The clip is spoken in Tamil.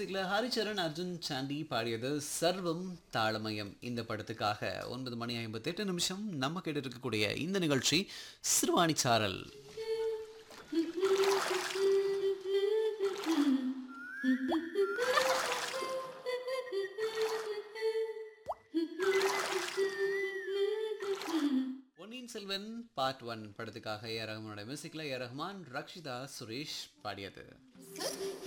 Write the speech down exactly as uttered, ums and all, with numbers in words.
மியூசிக்ல ஹரிச்சரன் அர்ஜுன் சாண்டி பாடியது சர்வம் தாளமயம் இந்த படத்துக்காக ஒன்பது மணி ஐம்பத்தி எட்டு நிமிஷம் நம்ம கேட்டு இருக்கக்கூடிய இந்த நிகழ்ச்சி சிறுவாணி சாரல். பொன்னியின் செல்வன் பார்ட் ஒன் படத்துக்காக ஏ ரஹ்மானோட மியூசிக்ல ஏ ரஹ்மான் ரக்ஷிதா சுரேஷ் பாடியது.